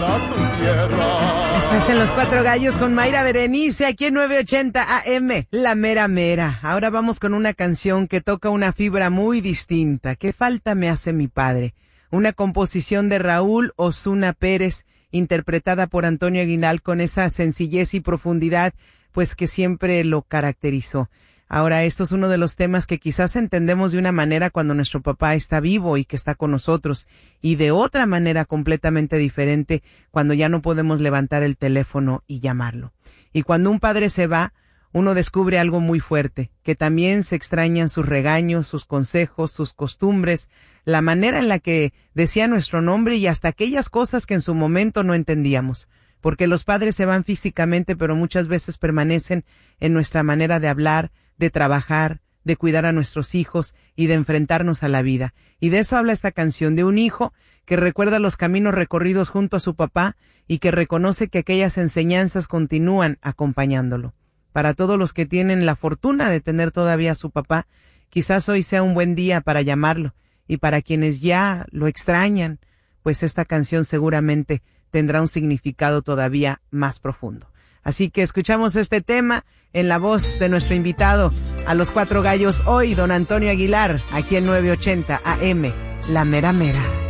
para tu tierra. Estás en Los Cuatro Gallos con Mayra Berenice, aquí en 980 AM, La Mera Mera. Ahora vamos con una canción que toca una fibra muy distinta. ¿Qué falta me hace mi padre? Una composición de Raúl Osuna Pérez, interpretada por Antonio Aguilar con esa sencillez y profundidad, pues que siempre lo caracterizó. Ahora, esto es uno de los temas que quizás entendemos de una manera cuando nuestro papá está vivo y que está con nosotros, y de otra manera completamente diferente cuando ya no podemos levantar el teléfono y llamarlo. Y cuando un padre se va, uno descubre algo muy fuerte, que también se extrañan sus regaños, sus consejos, sus costumbres, la manera en la que decía nuestro nombre y hasta aquellas cosas que en su momento no entendíamos. Porque los padres se van físicamente, pero muchas veces permanecen en nuestra manera de hablar, de trabajar, de cuidar a nuestros hijos y de enfrentarnos a la vida. Y de eso habla esta canción, de un hijo que recuerda los caminos recorridos junto a su papá y que reconoce que aquellas enseñanzas continúan acompañándolo. Para todos los que tienen la fortuna de tener todavía a su papá, quizás hoy sea un buen día para llamarlo, y para quienes ya lo extrañan, pues esta canción seguramente tendrá un significado todavía más profundo. Así que escuchamos este tema en la voz de nuestro invitado a Los Cuatro Gallos hoy, don Antonio Aguilar, aquí en 980 AM, La Mera Mera.